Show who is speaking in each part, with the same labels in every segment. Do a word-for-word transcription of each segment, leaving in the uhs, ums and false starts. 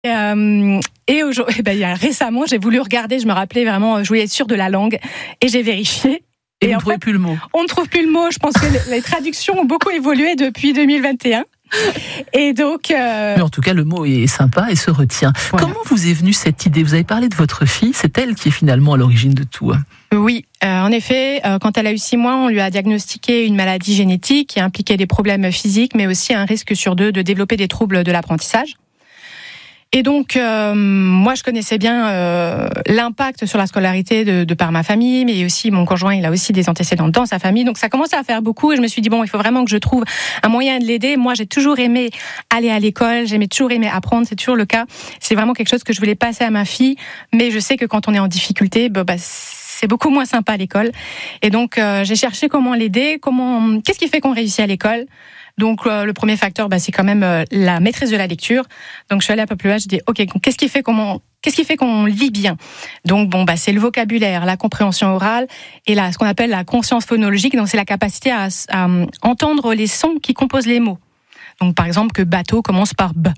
Speaker 1: Euh, et aujourd'hui, eh ben, il y a récemment, j'ai voulu regarder, je me rappelais vraiment, je voulais être sûre de la langue, et j'ai vérifié.
Speaker 2: Et, et vous
Speaker 1: ne
Speaker 2: trouvez plus le mot.
Speaker 1: On ne trouve plus le mot. Je pense que les, les traductions ont beaucoup évolué depuis deux mille vingt et un. Et donc, euh...
Speaker 2: mais en tout cas, le mot est sympa et se retient. Voilà. Comment vous est venue cette idée ? Vous avez parlé de votre fille, c'est elle qui est finalement à l'origine de tout.
Speaker 1: Oui, euh, en effet, euh, quand elle a eu six mois, on lui a diagnostiqué une maladie génétique qui impliquait des problèmes physiques, mais aussi un risque sur deux de développer des troubles de l'apprentissage. Et donc, euh, moi, je connaissais bien euh, l'impact sur la scolarité de, de par ma famille, mais aussi mon conjoint, il a aussi des antécédents dans sa famille. Donc, ça commençait à faire beaucoup et je me suis dit, bon, il faut vraiment que je trouve un moyen de l'aider. Moi, j'ai toujours aimé aller à l'école, j'ai toujours aimé apprendre, c'est toujours le cas. C'est vraiment quelque chose que je voulais passer à ma fille, mais je sais que quand on est en difficulté, bah, bah c'est beaucoup moins sympa à l'école. Et donc, euh, j'ai cherché comment l'aider, comment, qu'est-ce qui fait qu'on réussit à l'école. Donc euh, le premier facteur, bah, c'est quand même euh, la maîtrise de la lecture. Donc je suis allée un peu plus loin, je dis ok, qu'est-ce qui fait qu'on qu'est-ce qui fait qu'on lit bien ? Donc bon, bah c'est le vocabulaire, la compréhension orale et la ce qu'on appelle la conscience phonologique. Donc c'est la capacité à, à euh, entendre les sons qui composent les mots. Donc par exemple que bateau commence par b.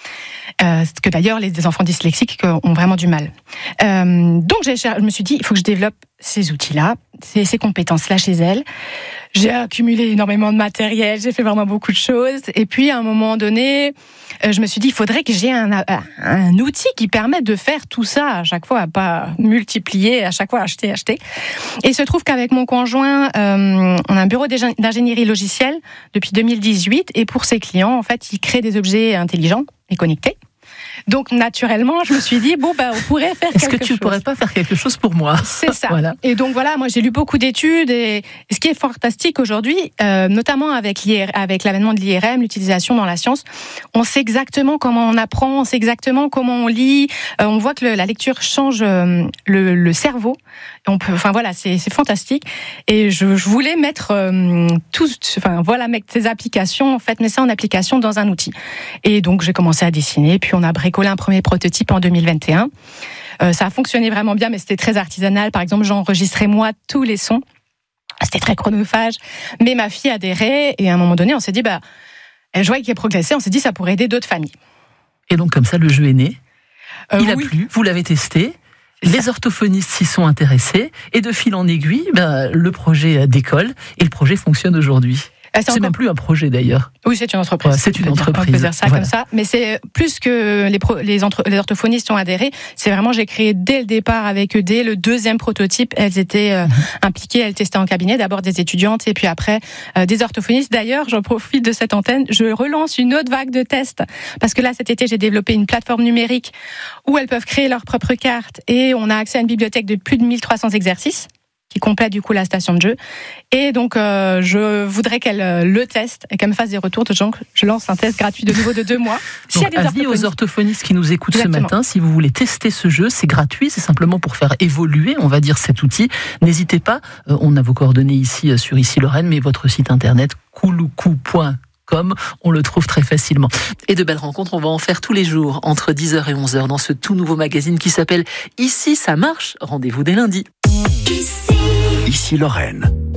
Speaker 1: Euh, que d'ailleurs les enfants dyslexiques ont vraiment du mal. Euh, donc j'ai, je me suis dit, il faut que je développe ces outils-là, ces, ces compétences-là chez elle. J'ai accumulé énormément de matériel, j'ai fait vraiment beaucoup de choses. Et puis à un moment donné, euh, je me suis dit, il faudrait que j'ai un, un, un outil qui permette de faire tout ça à chaque fois, à pas multiplier, à chaque fois acheter, acheter. Et il se trouve qu'avec mon conjoint, euh, on a un bureau d'ingénierie logicielle depuis deux mille dix-huit. Et pour ses clients, en fait, il crée des objets intelligents et connectés. Donc naturellement, je me suis dit bon bah on pourrait faire
Speaker 2: Est-ce
Speaker 1: quelque chose.
Speaker 2: Est-ce que tu ne pourrais pas faire quelque chose pour moi ?
Speaker 1: C'est ça.
Speaker 2: Voilà.
Speaker 1: Et donc voilà, moi j'ai lu beaucoup d'études et, et ce qui est fantastique aujourd'hui, euh, notamment avec l'I R, avec l'avènement de l'I R M, l'utilisation dans la science, on sait exactement comment on apprend, on sait exactement comment on lit. Euh, on voit que le, la lecture change euh, le, le cerveau. On peut, enfin voilà, c'est, c'est fantastique. Et je, je voulais mettre euh, tout, enfin voilà, mettre ces applications, en fait, mettre ça en application dans un outil. Et donc j'ai commencé à dessiner, puis on a bricolé un premier prototype en deux mille vingt et un. Euh, ça a fonctionné vraiment bien, mais c'était très artisanal. Par exemple, j'enregistrais moi tous les sons. C'était très chronophage. Mais ma fille adhérait et à un moment donné, on s'est dit, bah, je voyais qu'elle progressait. On s'est dit, ça pourrait aider d'autres familles.
Speaker 2: Et donc comme ça, le jeu est né. Euh, Il
Speaker 1: oui.
Speaker 2: a plu. Vous l'avez testé. Les orthophonistes s'y sont intéressés et de fil en aiguille, ben, le projet décolle et le projet fonctionne aujourd'hui. C'est, c'est encore... même plus un projet d'ailleurs.
Speaker 1: Oui, c'est une entreprise.
Speaker 2: Ouais, c'est une entreprise.
Speaker 1: On peut dire ça
Speaker 2: voilà.
Speaker 1: comme ça. Mais c'est plus que les, pro, les, entre, les orthophonistes ont adhéré. C'est vraiment, j'ai créé dès le départ avec eux, dès le deuxième prototype, elles étaient euh, mm-hmm. impliquées, elles testaient en cabinet, d'abord des étudiantes et puis après euh, des orthophonistes. D'ailleurs, j'en profite de cette antenne, je relance une autre vague de tests parce que là, cet été, j'ai développé une plateforme numérique où elles peuvent créer leur propre carte et on a accès à une bibliothèque de plus de mille trois cents exercices qui complète du coup la station de jeu. Et donc, euh, je voudrais qu'elle euh, le teste et qu'elle me fasse des retours. Donc, je lance un test gratuit de nouveau de deux mois.
Speaker 2: Donc, si avis aux orthophonistes qui nous écoutent Exactement. ce matin, si vous voulez tester ce jeu, c'est gratuit, c'est simplement pour faire évoluer, on va dire, cet outil. N'hésitez pas, euh, on a vos coordonnées ici euh, sur Ici Lorraine, mais votre site internet couloucou point com, on le trouve très facilement. Et de belles rencontres, on va en faire tous les jours, entre dix heures et onze heures, dans ce tout nouveau magazine qui s'appelle Ici ça marche. Rendez-vous dès lundi.
Speaker 3: Ici Lorraine.